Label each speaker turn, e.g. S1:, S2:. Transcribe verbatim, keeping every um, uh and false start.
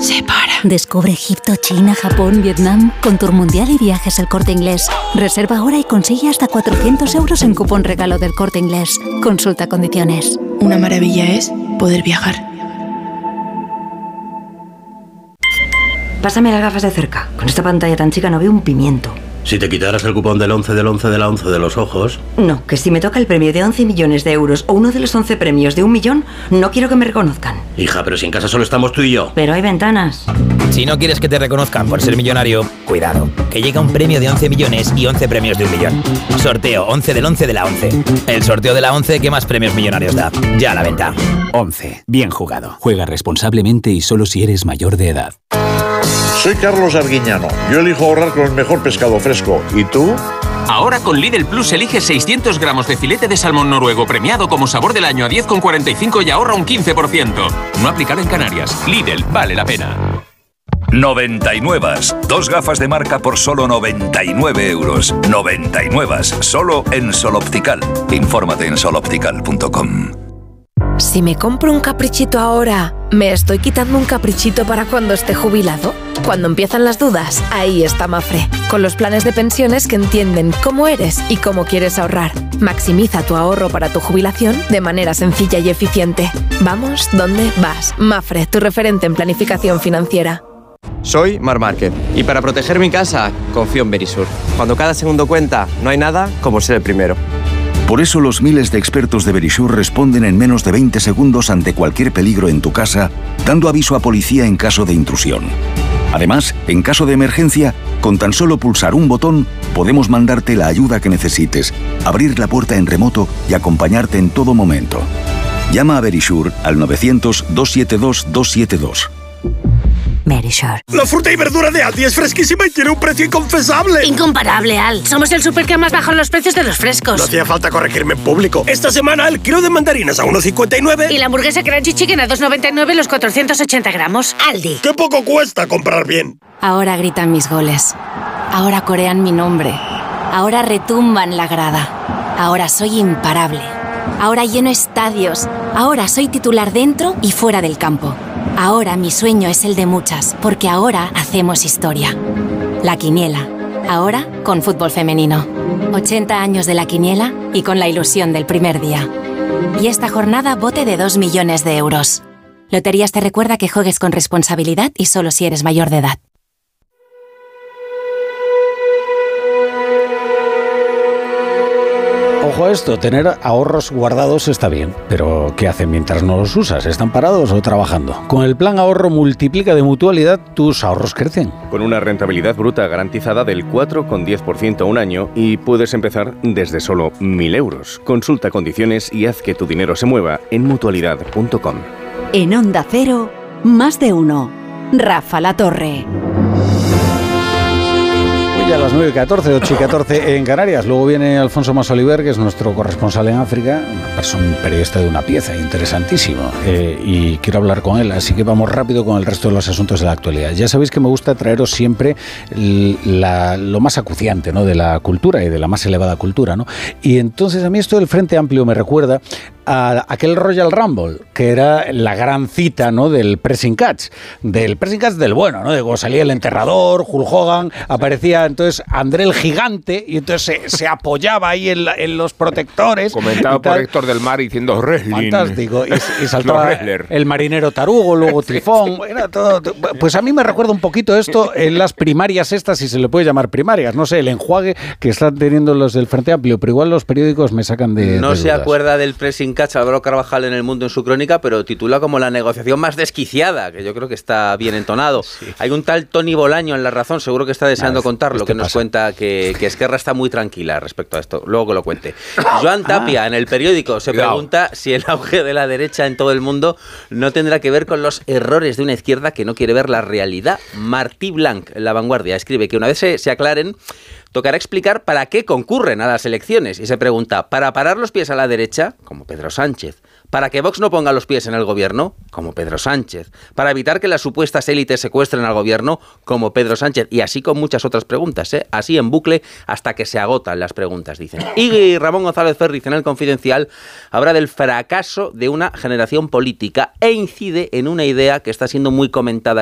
S1: se para.
S2: Descubre Egipto, China, Japón, Vietnam con Tour Mundial y Viajes El Corte Inglés. Reserva ahora y consigue hasta cuatrocientos euros en cupón regalo del Corte Inglés. Consulta condiciones.
S1: Una maravilla es poder viajar.
S3: Pásame las gafas de cerca. Con esta pantalla tan chica no veo un pimiento.
S4: Si te quitaras el cupón del once del once de la once de los ojos...
S3: No, que si me toca el premio de once millones de euros o uno de los once premios de un millón, no quiero que me reconozcan.
S4: Hija, pero si en casa solo estamos tú y yo.
S3: Pero hay ventanas.
S5: Si no quieres que te reconozcan por ser millonario, cuidado, que llega un premio de once millones y once premios de un millón. Sorteo once del once de la once. El sorteo de la once que más premios millonarios da. Ya a la venta.
S6: once. Bien jugado. Juega responsablemente y solo si eres mayor de edad.
S7: Soy Carlos Arguiñano. Yo elijo ahorrar con el mejor pescado fresco. ¿Y tú?
S8: Ahora con Lidl Plus elige seiscientos gramos de filete de salmón noruego premiado como sabor del año a diez con cuarenta y cinco y ahorra un quince por ciento. No aplicar en Canarias. Lidl, vale la pena.
S9: noventa y nueve. Dos gafas de marca por solo noventa y nueve euros. noventa y nueve. Solo en Sol Optical. Infórmate en sol optical punto com.
S10: Si me compro un caprichito ahora, ¿me estoy quitando un caprichito para cuando esté jubilado? Cuando empiezan las dudas, ahí está Mafre, con los planes de pensiones que entienden cómo eres y cómo quieres ahorrar. Maximiza tu ahorro para tu jubilación de manera sencilla y eficiente. Vamos, ¿dónde vas? Mafre, tu referente en planificación financiera.
S11: Soy Mar Márquez y para proteger mi casa, confío en Verisur. Cuando cada segundo cuenta, no hay nada como ser el primero.
S12: Por eso los miles de expertos de Verisur responden en menos de veinte segundos ante cualquier peligro en tu casa, dando aviso a policía en caso de intrusión. Además, en caso de emergencia, con tan solo pulsar un botón, podemos mandarte la ayuda que necesites, abrir la puerta en remoto y acompañarte en todo momento. Llama a Verisur al novecientos, doscientos setenta y dos, doscientos setenta y dos.
S2: Verisur.
S13: La fruta y verdura de Aldi es fresquísima y tiene un precio inconfesable.
S14: Incomparable, Al. Somos el súper que más bajan los precios de los frescos.
S13: No hacía falta corregirme en público. Esta semana el kilo de mandarinas a uno cincuenta y nueve.
S14: Y la hamburguesa Crunchy Chicken a dos noventa y nueve los cuatrocientos ochenta gramos. Aldi.
S13: ¡Qué poco cuesta comprar bien!
S15: Ahora gritan mis goles. Ahora corean mi nombre. Ahora retumban la grada. Ahora soy imparable. Ahora lleno estadios. Ahora soy titular dentro y fuera del campo. Ahora mi sueño es el de muchas, porque ahora hacemos historia. La Quiniela. Ahora con fútbol femenino. ochenta años de La Quiniela y con la ilusión del primer día. Y esta jornada bote de dos millones de euros. Loterías te recuerda que juegues con responsabilidad y solo si eres mayor de edad.
S16: Ojo a esto, tener ahorros guardados está bien, pero ¿qué hacen mientras no los usas? ¿Están parados o trabajando? Con el plan ahorro multiplica de Mutualidad, tus ahorros crecen.
S17: Con una rentabilidad bruta garantizada del cuatro coma diez por ciento a un año y puedes empezar desde solo mil euros. Consulta condiciones y haz que tu dinero se mueva en mutualidad punto com.
S18: En Onda Cero, más de uno. Rafa La Torre.
S16: A las nueve y catorce, ocho y catorce en Canarias. Luego viene Alfonso Masoliver, que es nuestro corresponsal en África, una persona, un periodista de una pieza, interesantísimo. Eh, y quiero hablar con él, así que vamos rápido con el resto de los asuntos de la actualidad. Ya sabéis que me gusta traeros siempre la, lo más acuciante, ¿no?, de la cultura y de la más elevada cultura, ¿no? Y entonces a mí esto del Frente Amplio me recuerda a aquel Royal Rumble, que era la gran cita, ¿no?, del pressing catch, del pressing catch del bueno, ¿no?, de cuando salía el enterrador, Hulk Hogan, aparecía entonces André el Gigante, y entonces se, se apoyaba ahí en, la, en los protectores.
S19: Comentado por Héctor del Mar diciendo wrestling.
S16: Fantástico, y, y saltaba el marinero Tarugo, luego Trifón, era todo. Pues a mí me recuerda un poquito esto en las primarias estas, si se le puede llamar primarias, no sé, el enjuague que están teniendo los del Frente Amplio, pero igual los periódicos me sacan de
S20: No
S16: de
S20: se
S16: dudas.
S20: acuerda del pressing catch Álvaro Carvajal en El Mundo en su crónica, pero titula como la negociación más desquiciada, que yo creo que está bien entonado. Sí. Hay un tal Tony Bolaño en La Razón, seguro que está deseando ah, contarlo, este que nos pasa. cuenta que, que Esquerra está muy tranquila respecto a esto, luego que lo cuente. Joan Tapia, ah. en El Periódico, se Cuidado. pregunta si el auge de la derecha en todo el mundo no tendrá que ver con los errores de una izquierda que no quiere ver la realidad. Martí Blanc, en La Vanguardia, escribe que una vez se, se aclaren, tocará explicar para qué concurren a las elecciones. Y se pregunta, ¿para parar los pies a la derecha? Como Pedro Sánchez. ¿Para que Vox no ponga los pies en el gobierno? Como Pedro Sánchez. ¿Para evitar que las supuestas élites secuestren al gobierno? Como Pedro Sánchez. Y así con muchas otras preguntas, ¿eh? Así en bucle hasta que se agotan las preguntas, dicen. Y Ramón González Ferriz en El Confidencial habla del fracaso de una generación política e incide en una idea que está siendo muy comentada